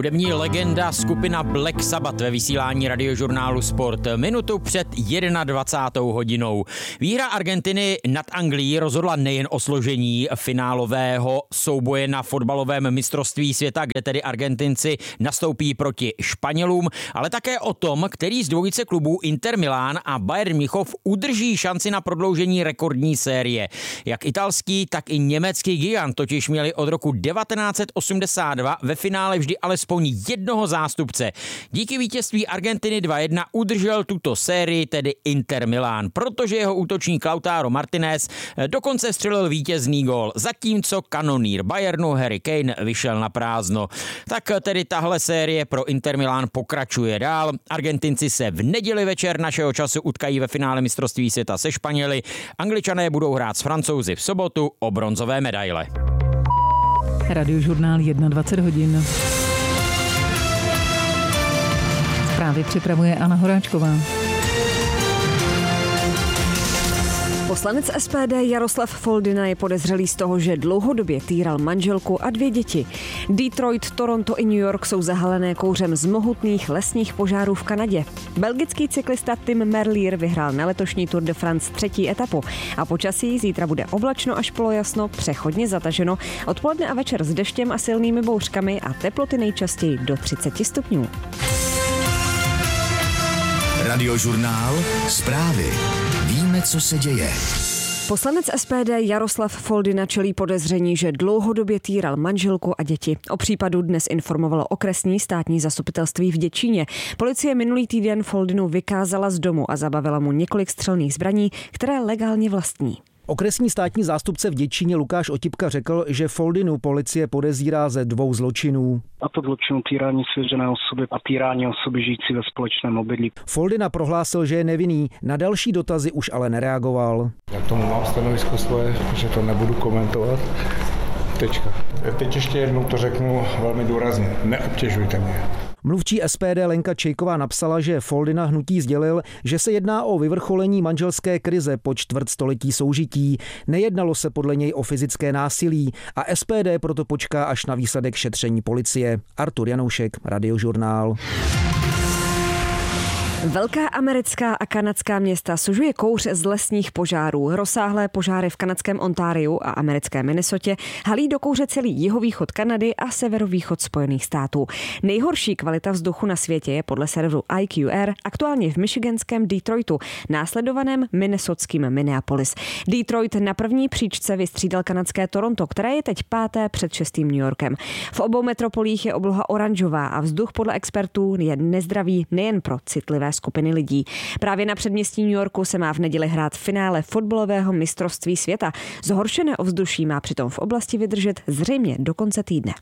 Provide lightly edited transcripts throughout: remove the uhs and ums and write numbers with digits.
Hudební legenda skupina Black Sabbath ve vysílání radiožurnálu Sport minutu před 21. hodinou. Výhra Argentiny nad Anglií rozhodla nejen o složení finálového souboje na fotbalovém mistrovství světa, kde tedy Argentinci nastoupí proti Španělům, ale také o tom, který z dvojice klubů Inter Milán a Bayern Mnichov udrží šanci na prodloužení rekordní série. Jak italský, tak i německý gigant totiž měli od roku 1982 ve finále vždy alespoň jednoho zástupce. Díky vítězství Argentiny 2-1 udržel tuto sérii tedy Inter Milán, protože jeho útočník Lautaro Martinez dokonce střelil vítězný gól, zatímco kanonýr Bayernu Harry Kane vyšel na prázdno. Tak tedy tahle série pro Inter Milán pokračuje dál. Argentinci se v neděli večer našeho času utkají ve finále mistrovství světa se Španěli. Angličané budou hrát s Francouzi v sobotu o bronzové medaile. Radiožurnál 21 hodin. Zprávy připravuje Anna Horáčková. Poslanec SPD Jaroslav Foldyna je podezřelý z toho, že dlouhodobě týral manželku a 2 děti. Detroit, Toronto i New York jsou zahalené kouřem z mohutných lesních požárů v Kanadě. Belgický cyklista Tim Merlier vyhrál na letošní Tour de France 3. etapu a počasí zítra bude oblačno až polojasno, přechodně zataženo, odpoledne a večer s deštěm a silnými bouřkami a teploty nejčastěji do 30 stupňů. Radiožurnál Zprávy. Víme, co se děje. Poslanec SPD Jaroslav Foldyna čelí podezření, že dlouhodobě týral manželku a děti. O případu dnes informovalo okresní státní zastupitelství v Děčíně. Policie minulý týden Foldynu vykázala z domu a zabavila mu několik střelných zbraní, které legálně vlastní. Okresní státní zástupce v Děčíně Lukáš Otipka řekl, že Foldynu policie podezírá ze 2 zločinů. A to zločinu týrání svěřené osoby a týrání osoby žijící ve společném obydlí. Foldyna prohlásil, že je nevinný, na další dotazy už ale nereagoval. Já k tomu mám stanovisko svoje, že to nebudu komentovat. Tečka. Teď ještě jednou to řeknu velmi důrazně. Neobtěžujte mě. Mluvčí SPD Lenka Čejková napsala, že Foldyna hnutí sdělil, že se jedná o vyvrcholení manželské krize po čtvrtstoletí soužití. Nejednalo se podle něj o fyzické násilí a SPD proto počká až na výsledek šetření policie. Artur Janoušek, Radiožurnál. Velká americká a kanadská města sužuje kouř z lesních požárů. Rozsáhlé požáry v kanadském Ontariu a americké Minnesotě halí do kouře celý jihovýchod Kanady a severovýchod Spojených států. Nejhorší kvalita vzduchu na světě je podle serveru IQR aktuálně v michiganském Detroitu, následovaném minnesotským Minneapolis. Detroit na první příčce vystřídal kanadské Toronto, které je teď 5. před 6. New Yorkem. V obou metropolích je obloha oranžová a vzduch podle expertů je nezdravý nejen pro citlivé skupiny lidí. Právě na předměstí New Yorku se má v neděli hrát finále fotbalového mistrovství světa. Zhoršené ovzduší má přitom v oblasti vydržet zřejmě do konce týdne.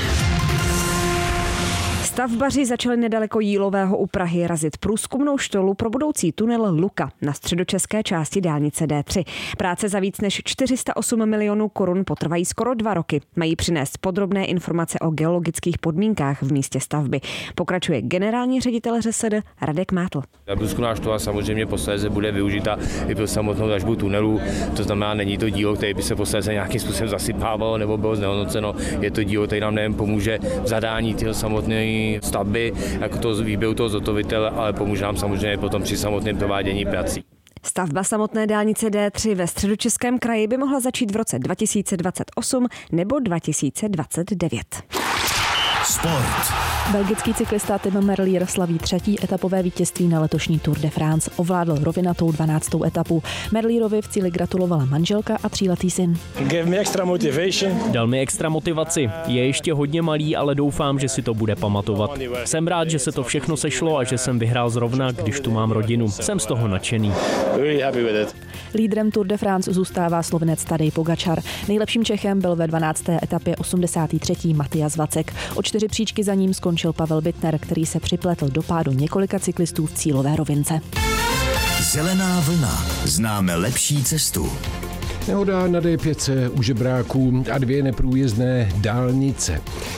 Stavbaři začali nedaleko Jílového u Prahy razit průzkumnou štolu pro budoucí tunel Luka na středočeské části dálnice D3. Práce za víc než 408 milionů korun potrvají skoro 2 roky. Mají přinést podrobné informace o geologických podmínkách v místě stavby. Pokračuje generální ředitel ŘSD Radek Mátl. Průzkumná štola samozřejmě posléze bude využita i pro samotnou dlažbu tunelu. To znamená, není to dílo, které by se posléze nějakým způsobem zasypávalo nebo bylo znehodnoceno. Je to dílo, které nám nejen pomůže v zadání toho samotné stavby, jako to výběru toho zhotovitele, ale pomůže nám samozřejmě potom při samotném provádění prací. Stavba samotné dálnice D3 ve Středočeském kraji by mohla začít v roce 2028 nebo 2029. Sport. Belgický cyklista Tim Merlier slaví 3. etapové vítězství na letošní Tour de France. Ovládl rovinatou 12. etapu. Merlierovi v cíli gratulovala manželka a 3letý syn. Dal mi extra motivaci. Je ještě hodně malý, ale doufám, že si to bude pamatovat. Jsem rád, že se to všechno sešlo a že jsem vyhrál zrovna, když tu mám rodinu. Jsem z toho nadšený. Lídrem Tour de France zůstává Slovenec Tadej Pogačar. Nejlepším Čechem byl ve 12. etapě 83. Matyas Vacek. O 4 příčky za ním skončil Pavel Bittner, který se připletl do pádu několika cyklistů v cílové rovince. Zelená vlna. Známe lepší cestu. Nehoda na D5 u Žebráků a 2 neprůjezdné dálnice.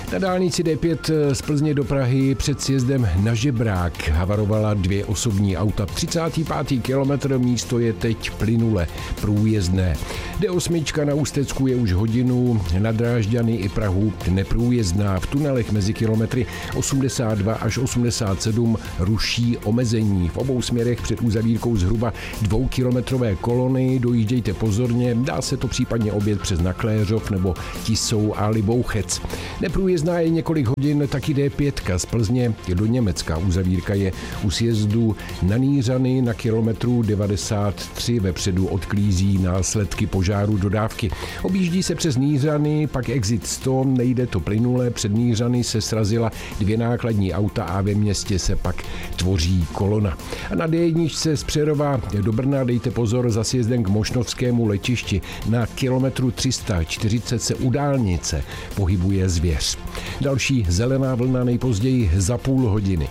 Na dálnici D5 z Plzně do Prahy před sjezdem na Žebrák havarovala 2 osobní auta. 35. kilometr, místo je teď plynule průjezdné. D8 na Ústecku je už hodinu, na Drážďany i Prahu neprůjezdná. V tunelech mezi kilometry 82 až 87 ruší omezení. V obou směrech před uzavírkou zhruba 2kilometrové kolony. Dojíždějte pozorně, dá se to případně objet přes Nakléřov nebo Tisou a Libouchec. Neprůjezdná je několik hodin taky D5 z Plzně do Německa. Uzavírka je u sjezdu na Nýřany na kilometru 93. Vepředu odklízí následky požáru dodávky. Objíždí se přes Nýřany, pak exit 100, nejde to plynule. Před Nýřany se srazila 2 nákladní auta a ve městě se pak tvoří kolona. A na D1 z Přerova do Brna dejte pozor za sjezdem k Mošnovskému letišti. Na kilometru 340 se u dálnice pohybuje zvěř. Další zelená vlna nejpozději za půl hodiny.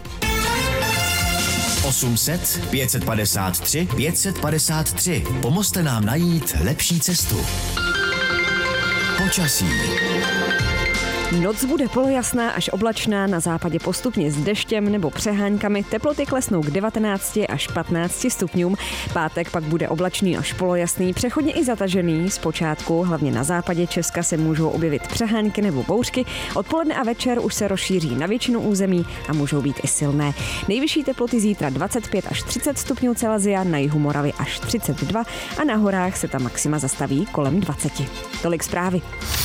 800 553 553. Pomozte nám najít lepší cestu. Počasí. Noc bude polojasná až oblačná, na západě postupně s deštěm nebo přeháňkami, teploty klesnou k 19 až 15 stupňům. Pátek pak bude oblačný až polojasný, přechodně i zatažený. Zpočátku hlavně na západě Česka se můžou objevit přehánky nebo bouřky. Odpoledne a večer už se rozšíří na většinu území a můžou být i silné. Nejvyšší teploty zítra 25 až 30 stupňů Celsia, na jihu Moravy až 32 a na horách se ta maxima zastaví kolem 20. Tolik zprávy.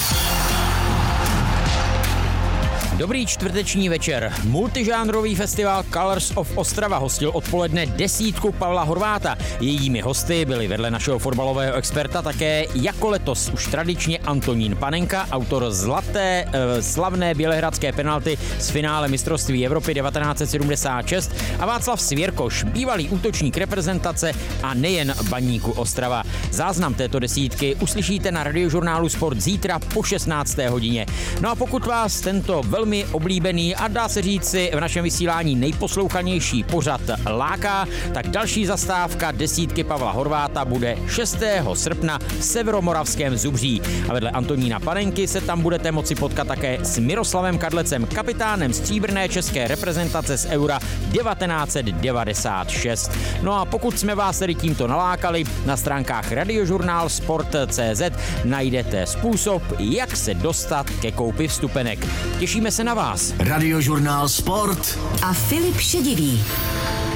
Dobrý čtvrteční večer. Multižánrový festival Colors of Ostrava hostil odpoledne 10 Pavla Horváta. Jejími hosty byli vedle našeho fotbalového experta také jako letos už tradičně Antonín Panenka, autor slavné bělehradské penalty z finále mistrovství Evropy 1976 a Václav Svěrkoš, bývalý útočník reprezentace a nejen Baníku Ostrava. Záznam této desítky uslyšíte na Radiožurnálu Sport zítra po 16. hodině. No a pokud vás tento velmi oblíbený a dá se říci v našem vysílání nejposlouchanější pořad láká, tak další zastávka 10 Pavla Horváta bude 6. srpna v severomoravském Zubří. A vedle Antonína Panenky se tam budete moci potkat také s Miroslavem Kadlecem, kapitánem stříbrné české reprezentace z Eura 1996. No a pokud jsme vás tedy tímto nalákali, na stránkách radiožurnálsport.cz najdete způsob, jak se dostat ke koupi vstupenek. Těšíme se na vás. Radiožurnál Sport a Filip Šedivý.